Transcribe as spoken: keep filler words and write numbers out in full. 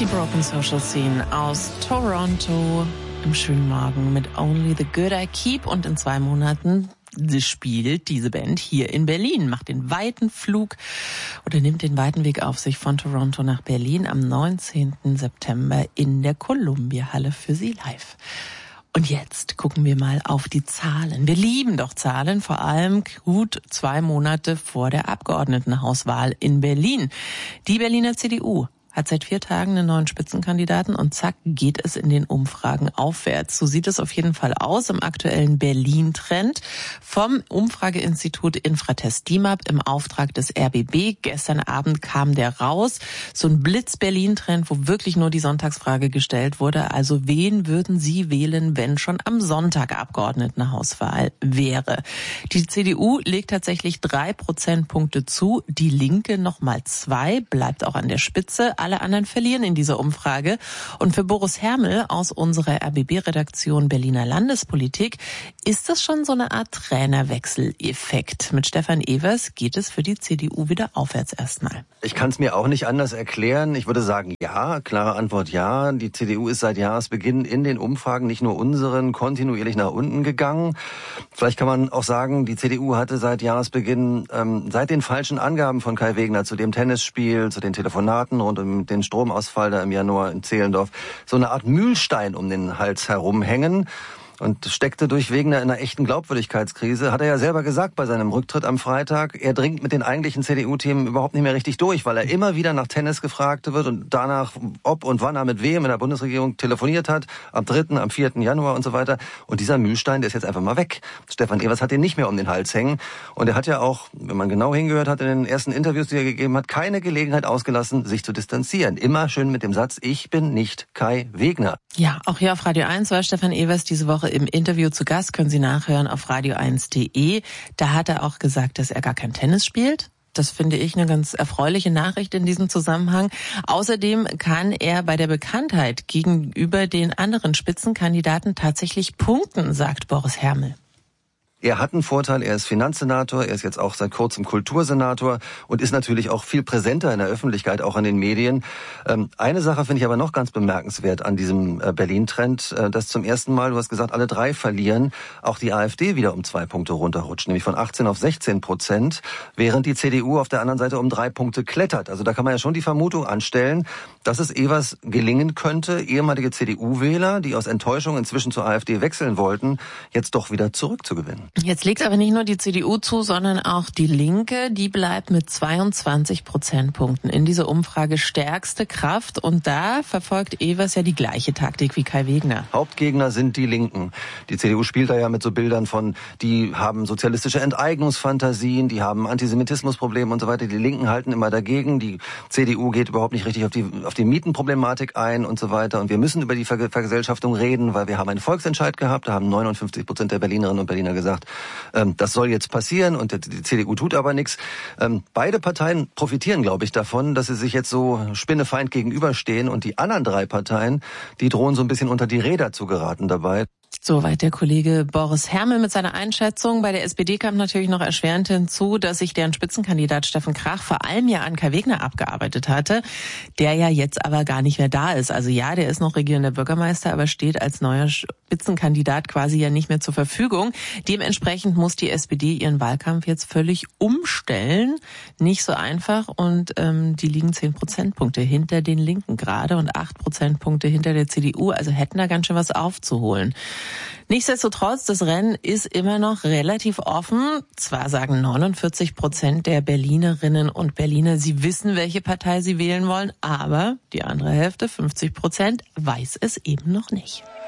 Die Broken Social Scene aus Toronto im schönen Morgen mit Only the Good I Keep, und in zwei Monaten spielt diese Band hier in Berlin, macht den weiten Flug oder nimmt den weiten Weg auf sich von Toronto nach Berlin am neunzehnten September in der Columbia-Halle für Sie live. Und jetzt gucken wir mal auf die Zahlen. Wir lieben doch Zahlen, vor allem gut zwei Monate vor der Abgeordnetenhauswahl in Berlin. Die Berliner C D U hat seit vier Tagen einen neuen Spitzenkandidaten und zack, geht es in den Umfragen aufwärts. So sieht es auf jeden Fall aus im aktuellen Berlin-Trend vom Umfrageinstitut Infratest DIMAP im Auftrag des R B B. Gestern Abend kam der raus. So ein Blitz-Berlin-Trend, wo wirklich nur die Sonntagsfrage gestellt wurde. Also wen würden Sie wählen, wenn schon am Sonntag Abgeordnetenhauswahl wäre? Die C D U legt tatsächlich drei Prozentpunkte zu, die Linke nochmal zwei, bleibt auch an der Spitze. Alle anderen verlieren in dieser Umfrage. Und für Boris Hermel aus unserer R B B-Redaktion Berliner Landespolitik ist das schon so eine Art Trainerwechseleffekt. Mit Stefan Evers geht es für die C D U wieder aufwärts erstmal. Ich kann es mir auch nicht anders erklären. Ich würde sagen, ja, klare Antwort ja. Die C D U ist seit Jahresbeginn in den Umfragen, nicht nur unseren, kontinuierlich nach unten gegangen. Vielleicht kann man auch sagen, die C D U hatte seit Jahresbeginn, ähm, seit den falschen Angaben von Kai Wegner zu dem Tennisspiel, zu den Telefonaten rund um den Stromausfall da im Januar in Zehlendorf, so eine Art Mühlstein um den Hals herumhängen. Und steckte durch Wegner in einer echten Glaubwürdigkeitskrise. Hat er ja selber gesagt bei seinem Rücktritt am Freitag. Er dringt mit den eigentlichen C D U-Themen überhaupt nicht mehr richtig durch, weil er immer wieder nach Tennis gefragt wird und danach, ob und wann er mit wem in der Bundesregierung telefoniert hat, am dritten, am vierten Januar und so weiter. Und dieser Mühlstein, der ist jetzt einfach mal weg. Stefan Evers hat den nicht mehr um den Hals hängen. Und er hat ja auch, wenn man genau hingehört hat, in den ersten Interviews, die er gegeben hat, keine Gelegenheit ausgelassen, sich zu distanzieren. Immer schön mit dem Satz, ich bin nicht Kai Wegner. Ja, auch hier auf Radio eins war Stefan Evers diese Woche im Interview zu Gast, können Sie nachhören auf radio eins punkt de. Da hat er auch gesagt, dass er gar kein Tennis spielt. Das finde ich eine ganz erfreuliche Nachricht in diesem Zusammenhang. Außerdem kann er bei der Bekanntheit gegenüber den anderen Spitzenkandidaten tatsächlich punkten, sagt Boris Hermel. Er hat einen Vorteil, er ist Finanzsenator, er ist jetzt auch seit kurzem Kultursenator und ist natürlich auch viel präsenter in der Öffentlichkeit, auch in den Medien. Ähm, eine Sache finde ich aber noch ganz bemerkenswert an diesem äh, Berlin-Trend, äh, dass zum ersten Mal, du hast gesagt, alle drei verlieren, auch die AfD wieder um zwei Punkte runterrutscht, nämlich von achtzehn auf sechzehn Prozent, während die C D U auf der anderen Seite um drei Punkte klettert. Also da kann man ja schon die Vermutung anstellen, dass es Evers gelingen könnte, ehemalige C D U-Wähler, die aus Enttäuschung inzwischen zur AfD wechseln wollten, jetzt doch wieder zurückzugewinnen. Jetzt legt aber nicht nur die C D U zu, sondern auch die Linke. Die bleibt mit zweiundzwanzig Prozentpunkten in dieser Umfrage stärkste Kraft. Und da verfolgt Evers ja die gleiche Taktik wie Kai Wegner. Hauptgegner sind die Linken. Die C D U spielt da ja mit so Bildern von, die haben sozialistische Enteignungsfantasien, die haben Antisemitismusprobleme und so weiter. Die Linken halten immer dagegen. Die C D U geht überhaupt nicht richtig auf die, auf die Mietenproblematik ein und so weiter. Und wir müssen über die Ver- Vergesellschaftung reden, weil wir haben einen Volksentscheid gehabt. Da haben neunundfünfzig Prozent der Berlinerinnen und Berliner gesagt, das soll jetzt passieren und die C D U tut aber nichts. Beide Parteien profitieren, glaube ich, davon, dass sie sich jetzt so spinnefeind gegenüberstehen und die anderen drei Parteien, die drohen so ein bisschen unter die Räder zu geraten dabei. Soweit der Kollege Boris Hermel mit seiner Einschätzung. Bei der S P D kam natürlich noch erschwerend hinzu, dass sich deren Spitzenkandidat Steffen Krach vor allem ja an Kai Wegner abgearbeitet hatte, der ja jetzt aber gar nicht mehr da ist. Also ja, der ist noch regierender Bürgermeister, aber steht als neuer Spitzenkandidat quasi ja nicht mehr zur Verfügung. Dementsprechend muss die S P D ihren Wahlkampf jetzt völlig umstellen. Nicht so einfach und ähm, die liegen zehn Prozentpunkte hinter den Linken gerade und acht Prozentpunkte hinter der C D U. Also hätten da ganz schön was aufzuholen. Nichtsdestotrotz, das Rennen ist immer noch relativ offen. Zwar sagen neunundvierzig Prozent der Berlinerinnen und Berliner, sie wissen, welche Partei sie wählen wollen, aber die andere Hälfte, fünfzig Prozent, weiß es eben noch nicht.